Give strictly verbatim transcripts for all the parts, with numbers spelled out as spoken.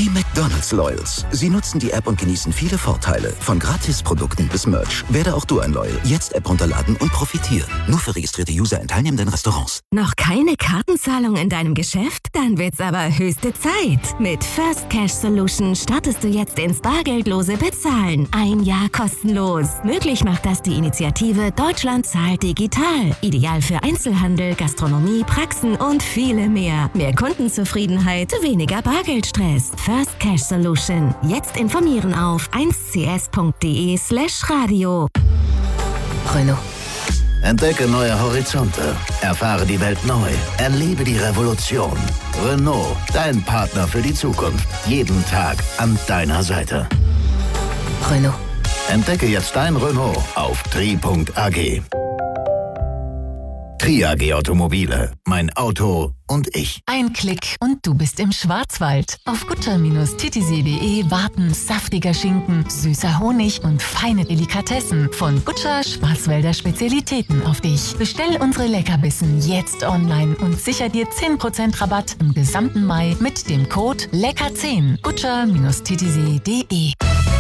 Die McDonald's Loyals. Sie nutzen die App und genießen viele Vorteile. Von Gratisprodukten bis Merch. Werde auch du ein Loyal. Jetzt App runterladen und profitieren. Nur für registrierte User in teilnehmenden Restaurants. Noch keine Kartenzahlung in deinem Geschäft? Dann wird's aber höchste Zeit. Mit First Cash Solution startest du jetzt ins bargeldlose Bezahlen. Ein Jahr kostenlos. Möglich macht das die Initiative Deutschland zahlt digital. Ideal für Einzelhandel, Gastronomie, Praxen und viele mehr. Mehr Kundenzufriedenheit, weniger Bargeldstress. First Cash Solution. Jetzt informieren auf eins c s punkt d e slash radio. Renault. Entdecke neue Horizonte. Erfahre die Welt neu. Erlebe die Revolution. Renault, dein Partner für die Zukunft. Jeden Tag an deiner Seite. Renault. Entdecke jetzt dein Renault auf tri punkt a g. Tri A G Automobile. Mein Auto und ich. Ein Klick und du bist im Schwarzwald. Auf gutscher titisee punkt de warten saftiger Schinken, süßer Honig und feine Delikatessen von Gutscher Schwarzwälder Spezialitäten auf dich. Bestell unsere Leckerbissen jetzt online und sicher dir zehn Prozent Rabatt im gesamten Mai mit dem Code lecker zehn. gutscher titisee punkt de.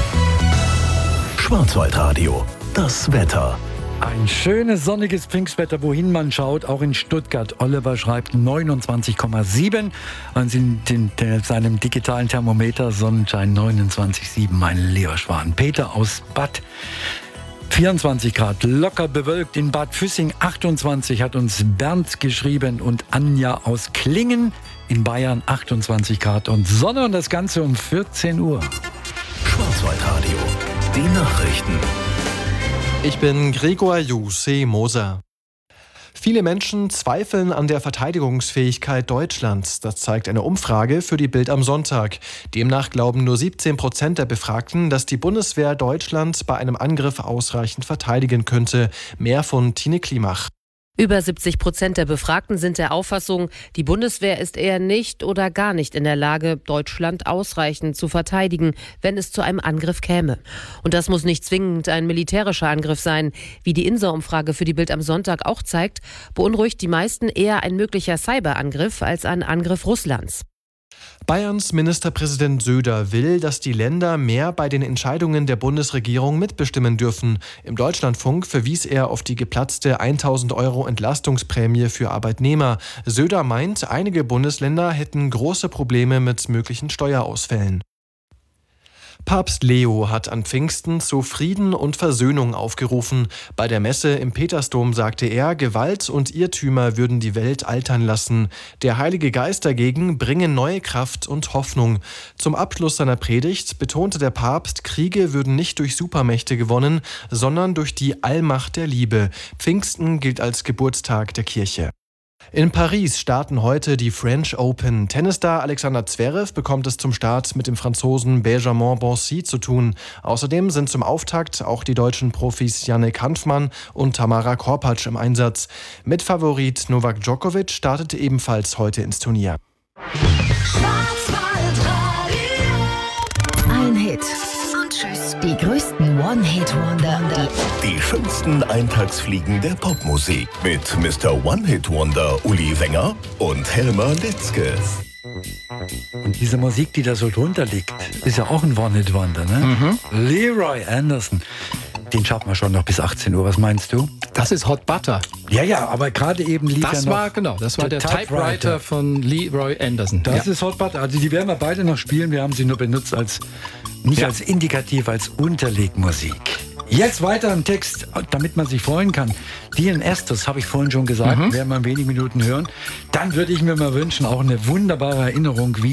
Schwarzwaldradio. Das Wetter. Ein schönes sonniges Pfingstwetter, wohin man schaut, auch in Stuttgart. Oliver schreibt neunundzwanzig Komma sieben und in den, der, seinem digitalen Thermometer Sonnenschein neunundzwanzig Komma sieben, mein lieber Schwan. Peter aus Bad, vierundzwanzig Grad, locker bewölkt in Bad Füssing, achtundzwanzig hat uns Bernd geschrieben und Anja aus Klingen in Bayern, achtundzwanzig Grad und Sonne und das Ganze um vierzehn Uhr. Schwarzwaldradio, die Nachrichten. Ich bin Gregor Jussi Moser. Viele Menschen zweifeln an der Verteidigungsfähigkeit Deutschlands. Das zeigt eine Umfrage für die Bild am Sonntag. Demnach glauben nur siebzehn Prozent der Befragten, dass die Bundeswehr Deutschland bei einem Angriff ausreichend verteidigen könnte. Mehr von Tine Klimach. Über siebzig Prozent der Befragten sind der Auffassung, die Bundeswehr ist eher nicht oder gar nicht in der Lage, Deutschland ausreichend zu verteidigen, wenn es zu einem Angriff käme. Und das muss nicht zwingend ein militärischer Angriff sein. Wie die INSA-Umfrage für die Bild am Sonntag auch zeigt, beunruhigt die meisten eher ein möglicher Cyberangriff als ein Angriff Russlands. Bayerns Ministerpräsident Söder will, dass die Länder mehr bei den Entscheidungen der Bundesregierung mitbestimmen dürfen. Im Deutschlandfunk verwies er auf die geplatzte tausend Euro Entlastungsprämie für Arbeitnehmer. Söder meint, einige Bundesländer hätten große Probleme mit möglichen Steuerausfällen. Papst Leo hat an Pfingsten zu Frieden und Versöhnung aufgerufen. Bei der Messe im Petersdom sagte er, Gewalt und Irrtümer würden die Welt altern lassen. Der Heilige Geist dagegen bringe neue Kraft und Hoffnung. Zum Abschluss seiner Predigt betonte der Papst, Kriege würden nicht durch Supermächte gewonnen, sondern durch die Allmacht der Liebe. Pfingsten gilt als Geburtstag der Kirche. In Paris starten heute die French Open. Tennisstar Alexander Zverev bekommt es zum Start mit dem Franzosen Benjamin Bonzi zu tun. Außerdem sind zum Auftakt auch die deutschen Profis Yannick Hanfmann und Tamara Korpatsch im Einsatz. Mitfavorit Novak Djokovic startete ebenfalls heute ins Turnier. Ein Hit und tschüss. Die größten One-Hit-Wonder. Die schönsten Eintagsfliegen der Popmusik mit Mister One-Hit-Wonder Uli Wenger und Helmer Litzke. Und diese Musik, die da so drunter liegt, ist ja auch ein One-Hit-Wonder, ne? Mhm. Leroy Anderson. Den schaffen wir schon noch bis achtzehn Uhr. Was meinst du? Das ist Hot Butter. Ja, ja, aber gerade eben lief das ja noch... War, genau, das war der, der Typewriter. Typewriter von Leroy Anderson. Das ja. ist Hot Butter. Also die werden wir beide noch spielen. Wir haben sie nur benutzt als, nicht ja. als Indikativ, als Unterlegmusik. Jetzt weiter im Text, damit man sich freuen kann. Dion Estes, habe ich vorhin schon gesagt, mhm. werden wir in wenigen Minuten hören. Dann würde ich mir mal wünschen, auch eine wunderbare Erinnerung, wie